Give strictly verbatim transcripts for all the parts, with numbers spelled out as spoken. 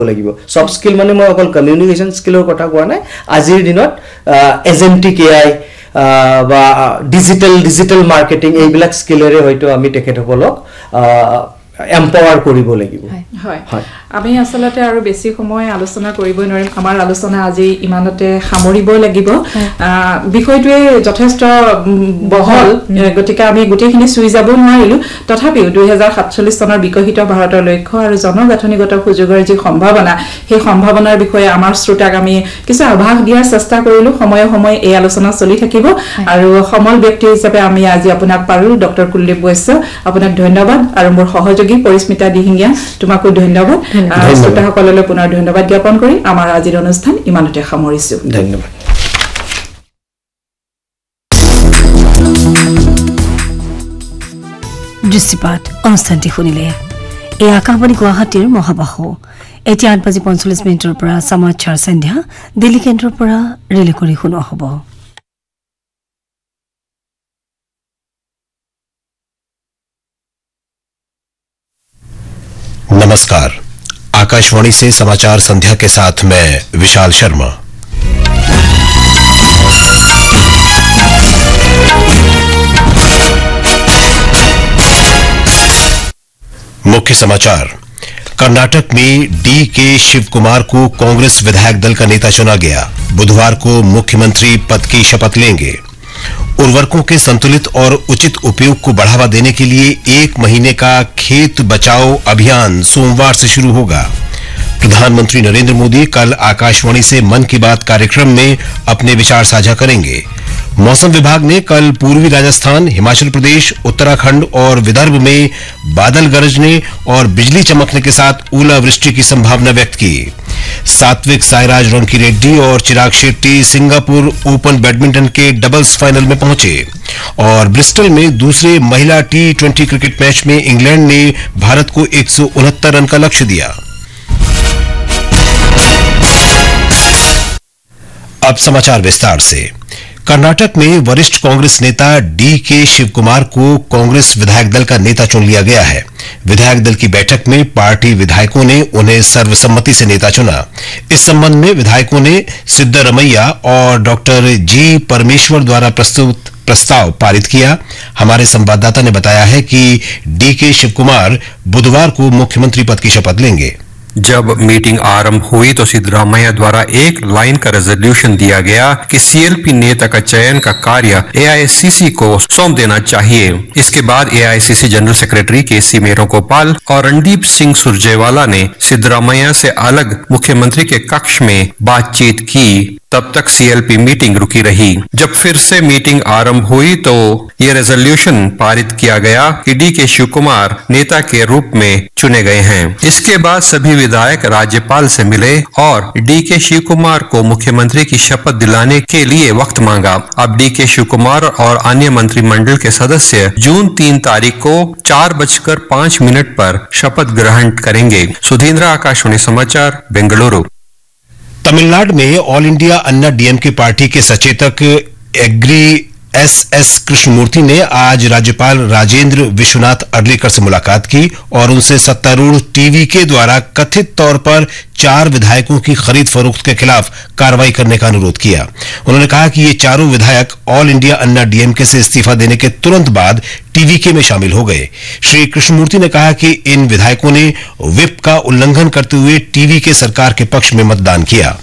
লাগিব soft skill মানে মই অকল কমিউনিকেশন স্কিলৰ কথা কোৱা নাই আজিৰ দিনত এজেন্টিক এআই বা ডিজিটাল ডিজিটাল মাৰ্কেটিং এইবিলাক স্কিলৰে হয়তো আমি তেখেতসকলক এম্পাৱাৰ কৰিব লাগিব হয় হয় আমি আসলতে আৰু বেছি সময় আলোচনা কৰিবই নোৱাৰিম আমাৰ আলোচনা আজি ইমানতে সামৰিব লাগিব বিষয়টোৱে যথেষ্ট বহল গতিকে আমি গোটেইখিনি চুই যাব নোৱাৰিলো তথাপিও দুই হাজাৰ সাতচল্লিশ চনৰ বিকশিত ভাৰতৰ লক্ষ্য আৰু জনগাঁথনিগত সুযোগৰ যি সম্ভাৱনা সেই সম্ভাৱনাৰ বিষয়ে আমাৰ শ্ৰোতাক আমি কিছু আভাস দিয়াৰ চেষ্টা কৰিলো সময়ে সময়ে এই আলোচনা চলি থাকিব আৰু সমল ব্যক্তি হিচাপে আমি আজি আপোনাক পাৰো ডক্টৰ কুলদীপ বৈশ্য আপোনাক ধন্যবাদ আৰু মোৰ সহযোগী পৰিস্মিতা দিহিঙিয়া তোমাকো ধন্যবাদ শ্ৰোতাসকললৈ পুনৰ ধন্যবাদ জ্ঞাপন কৰি আমাৰ আজিৰ অনুষ্ঠান ইমানতে সামৰিছো ধন্যবাদ দৃশ্যপাত অনুষ্ঠানটি শুনিলে এই আকাশবাণী গুৱাহাটীৰ মহাবাহু এতিয়া আঠ বাজি পঞ্চল্লিছ মিনিটৰ পৰা সমাচাৰ সন্ধ্যা দিল্লী কেন্দ্ৰৰ পৰা ৰিলে কৰি শুনোৱা হ'ব नमस्कार आकाशवाणी से समाचार संध्या के साथ मैं विशाल शर्मा मुख्य समाचार कर्नाटक में डी के शिव कुमार को कांग्रेस विधायक दल का नेता चुना गया बुधवार को मुख्यमंत्री पद की शपथ लेंगे उर्वरकों के संतुलित और उचित उपयोग को बढ़ावा देने के लिए एक महीने का खेत बचाओ अभियान सोमवार से शुरू होगा प्रधानमंत्री नरेंद्र मोदी कल आकाशवाणी से मन की बात कार्यक्रम में अपने विचार साझा करेंगे मौसम विभाग ने कल पूर्वी राजस्थान हिमाचल प्रदेश उत्तराखंड और विदर्भ में बादल गरजने और बिजली चमकने के साथ ओलावृष्टि की संभावना व्यक्त की सात्विक साईराज रंकीरेड्डी और Chirag Shetty Singapore open badminton के डबल्स फाइनल में पहुंचे और ब्रिस्टल में दूसरे महिला टी ट्वेंटी क्रिकेट मैच में इंग्लैंड ने भारत को एक सौ उनहत्तर रन का लक्ष्य दिया अब समाचार विस्तार से कर्नाटक में वरिष्ठ कांग्रेस नेता डी के शिव कुमार को कांग्रेस विधायक दल का नेता चुन लिया गया है विधायक दल की बैठक में पार्टी विधायकों ने उन्हें सर्वसम्मति से नेता चुना इस संबंध में विधायकों ने सिद्धरमैया और डॉक्टर जी परमेश्वर द्वारा प्रस्तुत प्रस्ताव पारित किया हमारे संवाददाता ने बताया है कि डी के शिव कुमार बुधवार को मुख्यमंत्री पद की शपथ लेंगे जब मीटिंग आरंभ हुई तो सिद्धरामैया द्वारा एक लाइन का रेजोल्यूशन दिया गया कि सीएलपी नेता का चयन का कार्य एआईसीसी को सौंप देना चाहिए इसके बाद एआईसीसी जनरल सेक्रेटरी के सी मेरोगोपाल और रणदीप सिंह सुरजेवाला ने सिद्धरामैया से अलग मुख्यमंत्री के कक्ष में बातचीत की तब तक सीएलपी मीटिंग रुकी रही जब फिर से मीटिंग आरंभ हुई तो ये रेजोल्यूशन पारित किया गया कि डी के शिव कुमार नेता के रूप में चुने गए हैं इसके बाद सभी विधायक राज्यपाल से मिले और डी के शिव कुमार को मुख्यमंत्री की शपथ दिलाने के लिए वक्त मांगा अब डी के शिव कुमार और अन्य मंत्रिमंडल के सदस्य जून तीन तारीख को चार बजकर पांच मिनट पर शपथ ग्रहण करेंगे सुधींद्र आकाशवाणी समाचार बेंगलुरु तमिलनाडु में ऑल इंडिया अन्ना डीएमके पार्टी के सचेतक एग्री एस एस कृष्णमूर्ति ने आज राज्यपाल राजेंद्र विश्वनाथ अर्लेकर से मुलाकात की और उनसे सत्तारूढ़ टीवी के द्वारा कथित तौर पर चार विधायकों की खरीद फरोख्त के खिलाफ कार्रवाई करने का अनुरोध किया उन्होंने कहा कि ये चारों विधायक ऑल इंडिया अन्ना डीएमके से इस्तीफा देने के तुरंत बाद टीवीके में शामिल हो गए श्री कृष्णमूर्ति ने कहा कि इन विधायकों ने व्हिप का उल्लंघन करते हुए टीवीके सरकार के पक्ष में मतदान किया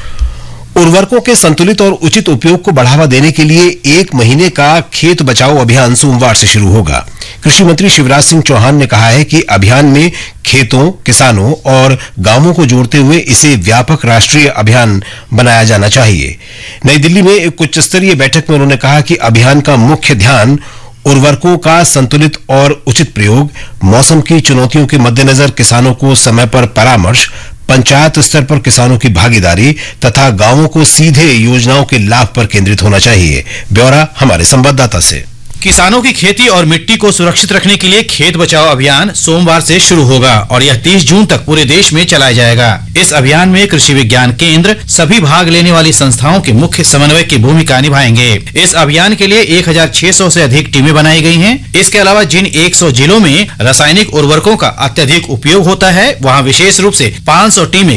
उर्वरकों के संतुलित और उचित उपयोग को बढ़ावा देने के लिए एक महीने का खेत बचाओ अभियान सोमवार से शुरू होगा कृषि मंत्री शिवराज सिंह चौहान ने कहा है कि अभियान में खेतों किसानों और गांवों को जोड़ते हुए इसे व्यापक राष्ट्रीय अभियान बनाया जाना चाहिए नई दिल्ली में एक उच्च स्तरीय बैठक में उन्होंने कहा कि अभियान का मुख्य ध्यान उर्वरकों का संतुलित और उचित प्रयोग मौसम की चुनौतियों के मद्देनजर किसानों को समय पर परामर्श पंचायत स्तर पर किसानों की भागीदारी तथा गांवों को सीधे योजनाओं के लाभ पर केंद्रित होना चाहिए ब्यौरा हमारे संवाददाता से किसानों की खेती और मिट्टी को सुरक्षित रखने के लिए खेत बचाओ अभियान सोमवार से शुरू होगा और यह तीस जून तक पूरे देश में चलाया जाएगा। इस अभियान में कृषि विज्ञान केंद्र सभी भाग लेने वाली संस्थाओं के मुख्य समन्वय की भूमिका निभाएंगे। इस अभियान के लिए एक हज़ार छह सौ से अधिक टीमें बनाई गई हैं। इसके अलावा जिन सौ जिलों में रासायनिक उर्वरकों का अत्यधिक उपयोग होता है, वहाँ विशेष रूप से पाँच सौ टीमें